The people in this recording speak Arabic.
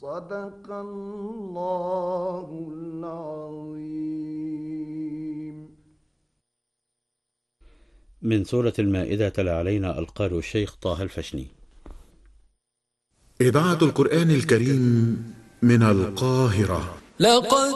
صدق الله العظيم. من سورة المائدة تلا علينا القارئ الشيخ طه الفشني. إذاعة القرآن الكريم من القاهرة. لقد